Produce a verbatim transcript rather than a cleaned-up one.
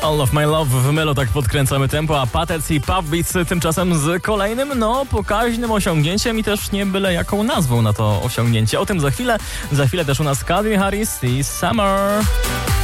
All of My Love w Melo tak podkręcamy tempo, a Patec i Puff Beats tymczasem z kolejnym, no pokaźnym osiągnięciem i też nie byle jaką nazwą na to osiągnięcie. O tym za chwilę. Za chwilę też u nas Calvin Harris i Summer.